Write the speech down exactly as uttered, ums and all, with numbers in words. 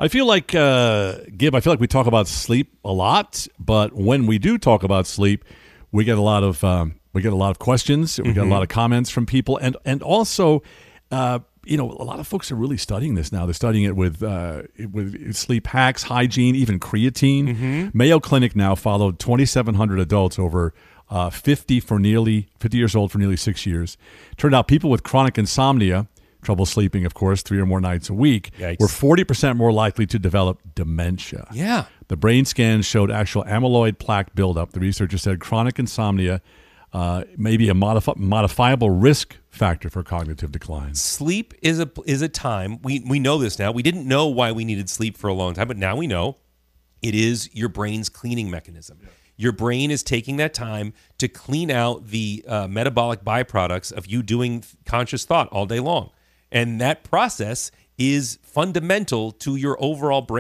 I feel like, uh, Gib, I feel like we talk about sleep a lot, but when we do talk about sleep, we get a lot of um, we get a lot of questions, we mm-hmm. get a lot of comments from people, and and also, uh, you know, a lot of folks are really studying this now. They're studying it with uh, with sleep hacks, hygiene, even creatine. Mm-hmm. Mayo Clinic now followed twenty-seven hundred adults over uh, fifty for nearly fifty years old for nearly six years. Turned out people with chronic insomnia, trouble sleeping, of course, three or more nights a week, Yikes. were forty percent more likely to develop dementia. Yeah. The brain scans showed actual amyloid plaque buildup. The researcher said chronic insomnia uh, may be a modif- modifiable risk factor for cognitive decline. Sleep is a is a time, we, we know this now. We didn't know why we needed sleep for a long time, but now we know it is your brain's cleaning mechanism. Yeah. Your brain is taking that time to clean out the uh, metabolic byproducts of you doing conscious thought all day long. And that process is fundamental to your overall brain